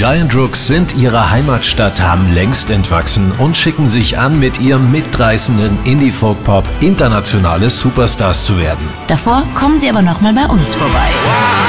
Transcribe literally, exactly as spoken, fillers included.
Giant Rooks sind ihrer Heimatstadt Hamm längst entwachsen und schicken sich an, mit ihrem mitreißenden Indie-Folk-Pop internationale Superstars zu werden. Davor kommen sie aber nochmal bei uns vorbei.